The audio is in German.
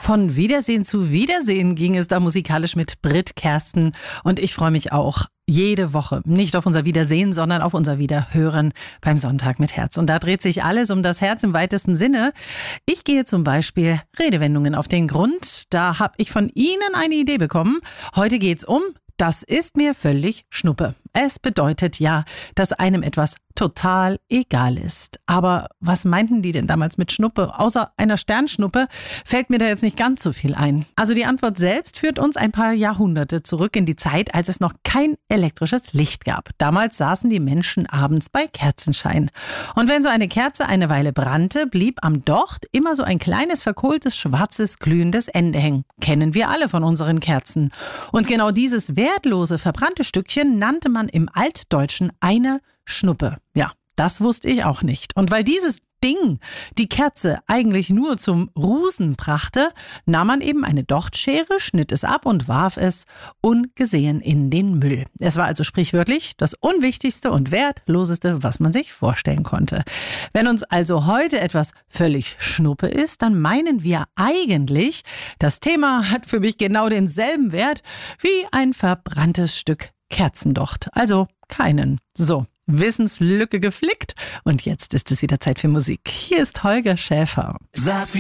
Von Wiedersehen zu Wiedersehen ging es da musikalisch mit Brit Kersten. Und ich freue mich auch jede Woche, nicht auf unser Wiedersehen, sondern auf unser Wiederhören beim Sonntag mit Herz. Und da dreht sich alles um das Herz im weitesten Sinne. Ich gehe zum Beispiel Redewendungen auf den Grund. Da habe ich von Ihnen eine Idee bekommen. Heute geht's um: Das ist mir völlig Schnuppe. Es bedeutet ja, dass einem etwas total egal ist. Aber was meinten die denn damals mit Schnuppe? Außer einer Sternschnuppe fällt mir da jetzt nicht ganz so viel ein. Also die Antwort selbst führt uns ein paar Jahrhunderte zurück in die Zeit, als es noch kein elektrisches Licht gab. Damals saßen die Menschen abends bei Kerzenschein. Und wenn so eine Kerze eine Weile brannte, blieb am Docht immer so ein kleines, verkohltes, schwarzes, glühendes Ende hängen. Kennen wir alle von unseren Kerzen. Und genau dieses wertlose, verbrannte Stückchen nannte man im Altdeutschen eine Schnuppe. Ja, das wusste ich auch nicht. Und weil dieses Ding die Kerze eigentlich nur zum Rusen brachte, nahm man eben eine Dochtschere, schnitt es ab und warf es ungesehen in den Müll. Es war also sprichwörtlich das Unwichtigste und Wertloseste, was man sich vorstellen konnte. Wenn uns also heute etwas völlig Schnuppe ist, dann meinen wir eigentlich, das Thema hat für mich genau denselben Wert wie ein verbranntes Stück Kerzendocht. Also keinen. So, Wissenslücke geflickt. Und jetzt ist es wieder Zeit für Musik. Hier ist Holger Schäfer. Sag